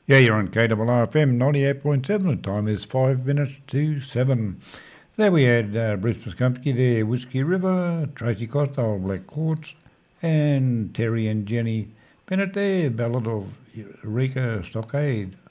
Yeah, you're on KRRFM 98.7. The time is 5 minutes to 7. There we had Bruce Muscomsky there, Whiskey River, Tracy Costa, Old Black Quartz, and Terry and Jenny Bennett there, Ballad of Eureka Stockade.